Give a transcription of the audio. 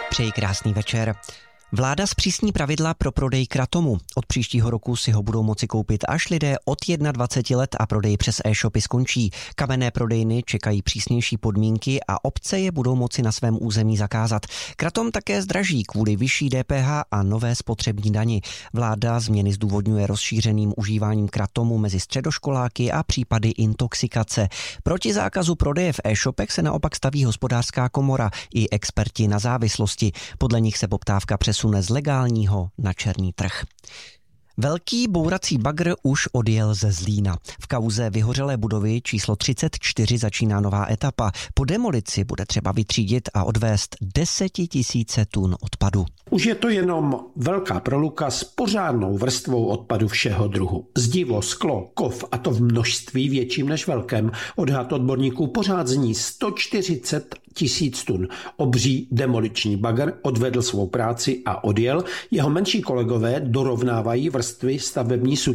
Přeji krásný večer. Vláda zpřísní pravidla pro prodej kratomu. Od příštího roku si ho budou moci koupit až lidé od 21 let a prodej přes e-shopy skončí. Kamenné prodejny čekají přísnější podmínky a obce je budou moci na svém území zakázat. Kratom také zdraží kvůli vyšší DPH a nové spotřební dani. Vláda změny zdůvodňuje rozšířeným užíváním kratomu mezi středoškoláky a případy intoxikace. Proti zákazu prodeje v e-shopech se naopak staví Hospodářská komora i experti na závislosti. Podle nich se poptávka přesune z legálního na černý trh. Velký bourací bagr už odjel ze Zlína. V kauze vyhořelé budovy číslo 34 začíná nová etapa. Po demolici bude třeba vytřídit a odvést 10 000 tun odpadu. Už je to jenom velká proluka s pořádnou vrstvou odpadu všeho druhu. Zdivo, sklo, kov, a to v množství větším než velkém. Odhad odborníků pořád zní 140 000 tun. Obří demoliční bagr odvedl svou práci a odjel. Jeho menší kolegové dorovnávají vrstvy stavební